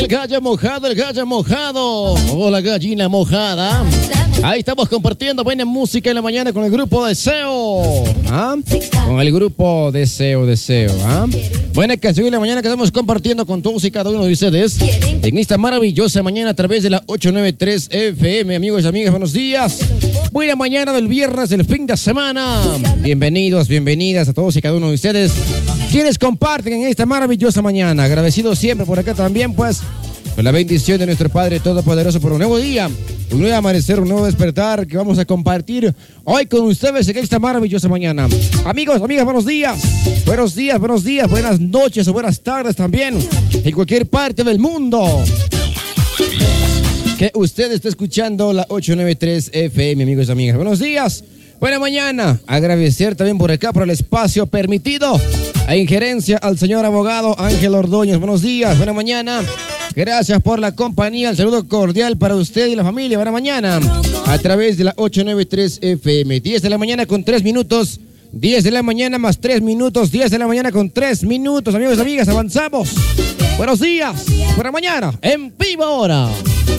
El gallo mojado, o la gallina mojada. Ahí estamos compartiendo buena música en la mañana con el grupo Deseo. ¿Ah? Con el grupo Deseo. ¿Ah? Buena canción en la mañana que estamos compartiendo con todos y cada uno de ustedes en esta maravillosa mañana a través de la 893 FM. Amigos y amigas, buenos días. Buena mañana del viernes, del fin de semana. Bienvenidos, bienvenidas a todos y cada uno de ustedes quienes comparten en esta maravillosa mañana. Agradecido siempre por acá también, pues, con la bendición de nuestro Padre Todopoderoso por un nuevo día, un nuevo amanecer, un nuevo despertar que vamos a compartir hoy con ustedes en esta maravillosa mañana. Amigos, amigas, buenos días. Buenos días, buenas noches o buenas tardes también en cualquier parte del mundo que usted esté escuchando la 893 FM, amigos y amigas. Buenos días, buena mañana. Agradecer también por acá por el espacio permitido a injerencia al señor abogado Ángel Ordóñez. Buenos días, buena mañana. Gracias por la compañía. El saludo cordial para usted y la familia. Buena mañana. A través de la 893 FM. 10 de la mañana con 3 minutos. 10 de la mañana más 3 minutos. 10 de la mañana con 3 minutos. Amigos y amigas, avanzamos. Buenos días. Buena mañana. En vivo ahora.